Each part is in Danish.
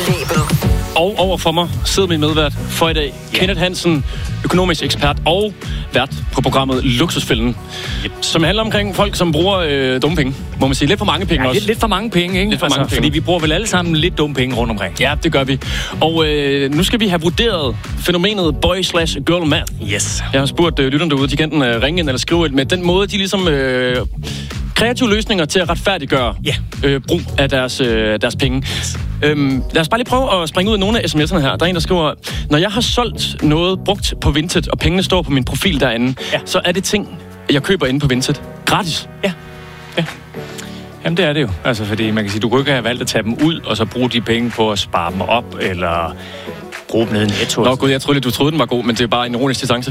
Label. Og overfor mig sidder min medvært for i dag, Kenneth Hansen, økonomisk ekspert og vært på programmet Luksusfælden, som handler omkring folk, som bruger dumme penge. Må man sige, lidt for mange penge også. Lidt for mange penge, ikke? Lidt for mange penge. Fordi vi bruger vel alle sammen lidt dumme penge rundt omkring. Ja, det gør vi. Og nu skal vi have vurderet fænomenet boy/girl math. Yes. Jeg har spurgt lytterne derude, de kan enten ringe ind eller skrive ind med den måde, de ligesom kreative løsninger til at retfærdiggøre brug af deres penge. Lad os bare lige prøve at springe ud af nogle af sms'erne her. Der er en, der skriver, når jeg har solgt noget brugt på Vinted, og pengene står på min profil derinde, så er det ting, jeg køber inde på Vinted. Gratis. Ja. Jamen, det er det jo. Altså, fordi man kan sige, du kunne ikke have valgt at tage dem ud, og så bruge de penge på at spare dem op, eller bruge dem ned i Netto. Nå gud, jeg troede lidt, du troede, den var god, men det er bare en ironisk distance.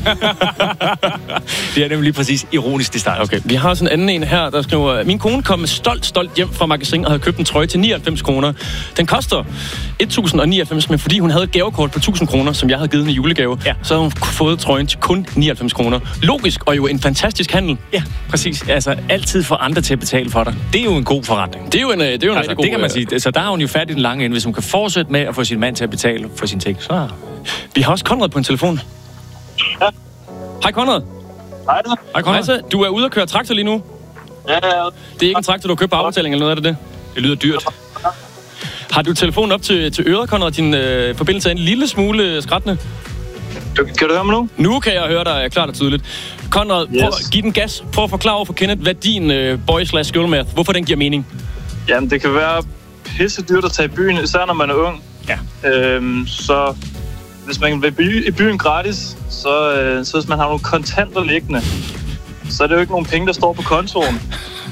Det er nemlig lige præcis ironisk distance. Okay, vi har sådan en anden en her, der skriver, min kone kom med stolt hjem fra magasin og havde købt en trøje til 99 kroner. Den koster 1099, men fordi hun havde et gavekort på 1000 kroner, som jeg havde givet hende i julegave, så havde hun fået trøjen til kun 99 kroner. Logisk, og jo en fantastisk handel. Ja, præcis. Altså, altid få andre til at betale for dig. Det er jo en god forretning. Det er jo en rigtig god... Det kan man sige. Så der har hun jo fat i den lange ende. Hvis hun kan fortsætte med at få sin mand til at betale for sin ting, så... Vi har også Konrad på en telefon. Ja. Hej Konrad. Hej da. Hej Konrad. Hej, du er ude at køre traktor lige nu. Ja. Det er ikke en traktor, du har købt på afbetaling eller noget af det? Det lyder dyrt. Har du telefonen op til øret, Konrad? Din forbindelse er en lille smule skrættende. Kan du høre mig nu? Nu kan jeg høre dig klart og tydeligt. Konrad, prøv at give den gas. Prøv at forklare over for Kenneth, hvad din boy/girl math, hvorfor den giver mening. Jamen, det kan være pisse dyrt at tage i byen, især når man er ung. Ja. Så hvis man vil i byen gratis, så hvis man har nogle kontanter liggende, så er det jo ikke nogen penge, der står på kontoen.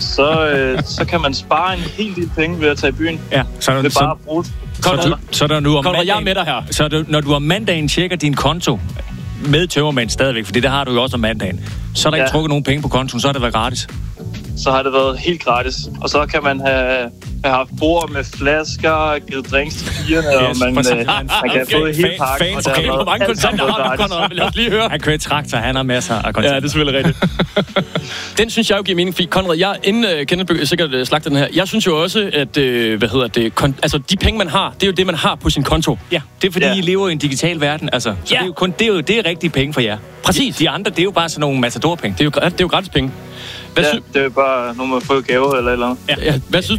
Så kan man spare en hel del penge ved at tage i byen. Ja, så er det bare at bruge. Så der nu om Konrad, jeg er med dig her. Så når du om mandagen tjekker din konto med tømmermænd stadigvæk, fordi det har du jo også om mandagen, så er der ikke trukket nogen penge på kontoen, så har det været gratis. Så har det været helt gratis. Og så kan man have haft bord med flasker, givet drinks til pigerne, og man kan få det hele pakken. Okay, hvor mange kontanter har du, Konrad? Lad os lige høre. Han kører i traktor, han har masser af kontanter. Ja, det er selvfølgelig rigtigt. Den synes jeg jo giver mening, fordi Konrad, inden Kenneth sikkert slagter den her, jeg synes jo også, at altså de penge, man har, det er jo det, man har på sin konto. Ja, det er fordi, I lever i en digital verden, altså. Så det er rigtige penge for jer. Præcis. De andre, det er jo bare sådan nogle matadorpenge. Det er jo gratis penge. Det er jo bare, når man får gaver eller eller andet. Ja. Hvad synes